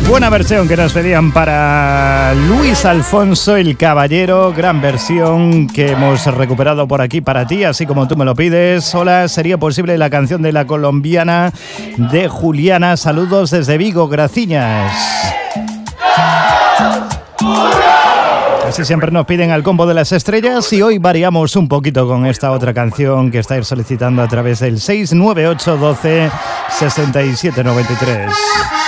Buena versión que nos pedían para Luis Alfonso el Caballero, gran versión que hemos recuperado por aquí para ti, así como tú me lo pides. Hola, ¿sería posible la canción de la colombiana de Juliana? Saludos desde Vigo, graciñas. Casi siempre nos piden al combo de las estrellas y hoy variamos un poquito con esta otra canción que estáis solicitando a través del 698 12 67 93.